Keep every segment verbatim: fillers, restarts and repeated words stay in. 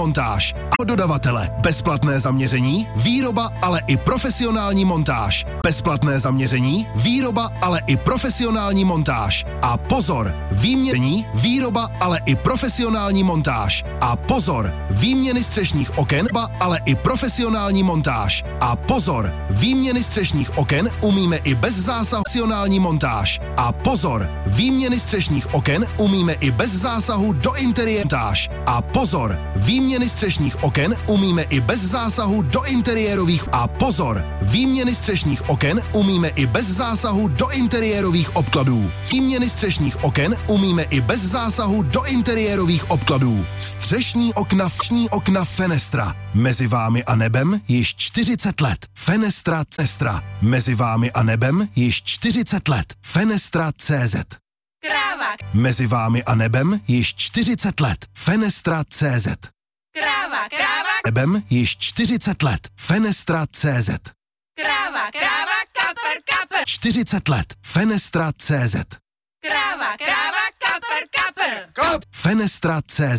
montáž. A dodavatele. Bezplatné zaměření, výroba, ale i profesionální montáž. Bezplatné zaměření, výroba, ale i profesionální montáž. A pozor, výmění, výroba, ale i profesionální montáž. A pozor, výměny střešních oken, ale i profesionální montáž. A pozor, výměny střešních oken umíme i bez zásahu profesionální montáž. A pozor, výměny střešních oken umíme i bez zásahu do interiéru montáž. A pozor, výměny střešních oken umíme i bez zásahu do interiérových. A pozor, výměny střešních oken umíme i bez zásahu do interiérových obkladů. Výměny střešních oken umíme i bez zásahu do interiérových obkladů. Střešní okna, vční okna Fenestra. Mezi vámi a nebem již čtyřicet let. Fenestra Cestra. Mezi vámi a nebem již čtyřicet let. Fenestra C Z. Kráva. Mezi vámi a nebem již čtyřicet let. Fenestra C Z. Kráva, kráva. Nebem již čtyřicet let. Fenestra C Z. Kráva, kráva, kapr, kapr. čtyřicet let. Fenestra C Z. Kráva, kráva, kapr, kapr. Kap. Fenestra C Z.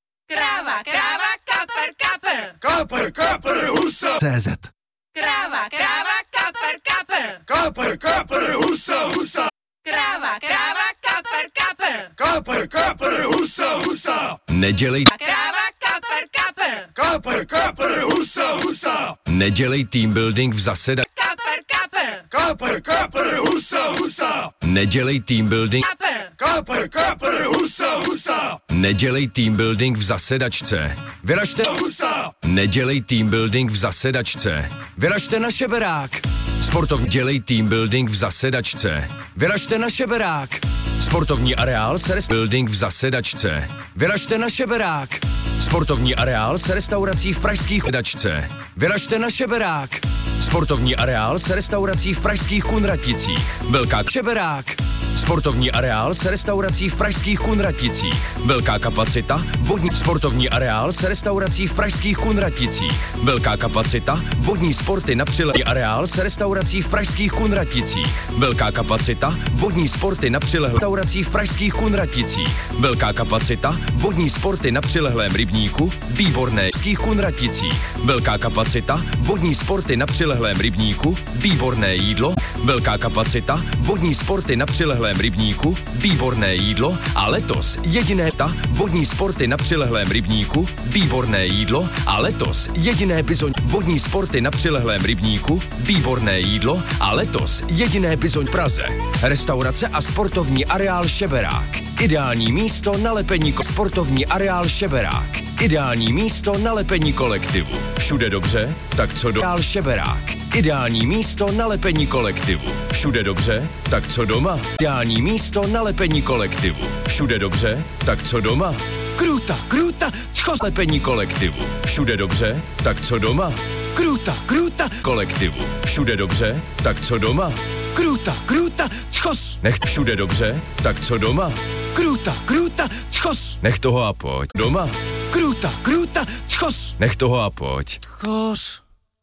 Kráva, kráva, kapr, kapr. Kapr, kapr, husa. C Z. Kráva, kráva, kapr, kapr. Kapr, kapr, husa, husa. Kráva, kráva, kapr, kapr. Kapr, kapr, husa, husa. Nedělej Kráva, kapr, kapr. Kapr, kapr, husa, husa. Nedělej team building v zaseda. Kapr, kapr. Kapr, kapr, husa, husa. Nedělej team building. Kapr. Kapr, kapr, husa, husa. Nedělej team building v zasedačce. Vyražte Husa. Nedělej team building v zasedačce. Vyražte na šeberák. Sportovní dělej team building v zasedačce. Vyražte na šeberák. Sportovní areál se rest... building v zasedačce. Vyražte na šeberák. Sportovní areál se restaurací v pražských sedačce. Vyražte na šeberák. Sportovní areál se restaurací v pražských Kunraticích. Velká šeberák. Sportovní areál se restaurací v pražských Kunraticích. Velká kapacita. Vodní sportovní areál se restaurací v pražských Kunraticích. Velká kapacita. Vodní sporty na přilehlý areál se restaurací v pražských Kunraticích. Velká kapacita. Vodní sporty na přilehlé restaurací v pražských Kunraticích. Velká kapacita. Vodní sporty na přilehlém rybníku. Výborné v Kunraticích. Velká kapacita. Vodní sporty na přilehlém rybníku. Výborné jídlo. Velká kapacita. Vodní sporty na přilehlém rybníku. Výborné jídlo. A letos jediné ta vodní sporty na přilehlém rybníku. Výborné jídlo. A letos jediné bizoň vodní sporty na přilehlém rybníku. Výborné jídlo. A letos jediné bizoň Praze. Restaurace a sportovní areál Šeberák. Ideální místo na lepení sportovní areál Šeberák. Ideální místo na lepení kolektivu. Všude dobře? Tak co do areál Šeberák. Ideální místo na lepení kolektivu. Všude dobře? Tak co doma? Ideální místo na lepení kolektivu. Všude dobře? Tak co doma? Kruta, kruta, tchos lepení kolektivu. Všude dobře? Tak co doma? Kruta, kruta, kolektivu. Všude dobře? Tak co doma? Kruta, kruta, tchos. Nech všude dobře? Tak co doma? Kruta, kruta, tchos. Nech toho a pojď. Doma? Kruta, kruta, tchos. Nech toho a pojď. Tchos.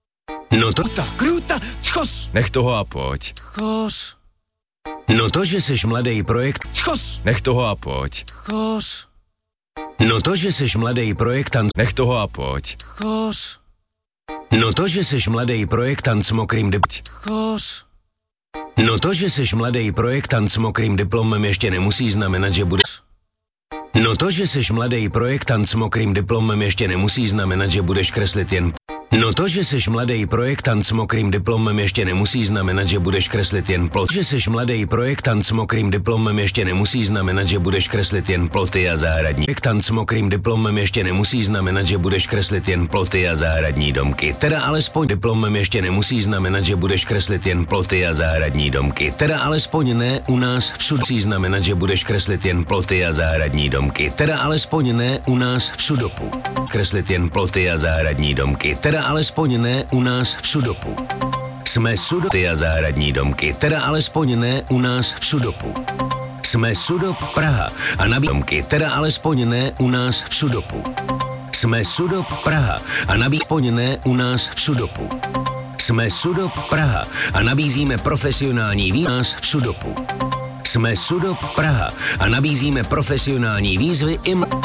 No to ta kruta, tchos. Nech toho a pojď. Tchos. No to, že seš mladý projekt, tchos. Nech toho a pojď. Tchos. No to, že seš mladý projektant, nech toho a pojď. Tchos. No to, že seš mladý projektant s mokrým dipť. Tchos. No to, že seš mladý projektant s mokrým diplomem ještě nemusí znamenat, že budeš. No to, že seš mladý projektant s mokrým diplomem ještě nemusí znamenat, že budeš kreslit jen. No to, že seš mladý projektant s mokrým diplomem ještě nemusí znamenat, že budeš kreslit jen plot. Že seš mladý projektant s mokrým diplomem ještě nemusí znamenat, že budeš kreslit jen ploty a zahradní. Projektant s mokrým diplomem ještě nemusí znamenat, že budeš kreslit jen ploty a zahradní domky. Teda alespoň diplomem ještě nemusí znamenat, že budeš kreslit jen ploty a zahradní domky. Teda alespoň ne u nás v Sudopu znamenat, že budeš kreslit jen ploty a zahradní domky. Teda alespoň ne u nás v Sudopu. Kreslit jen ploty a zahradní domky. Teda alespoň ne u nás v Sudopu. Jsme Sudopy a zahradní domky, teda alespoň ne u nás v Sudopu. Jsme Sudop Praha a nabízíme domky, teda alespoň ne u nás v Sudopu. Jsme Sudop Praha a nabízíme ne u nás v Sudopu. Jsme Sudop Praha a nabízíme profesionální výzvy v Sudopu. Jsme Sudop Praha a nabízíme profesionální výzvy i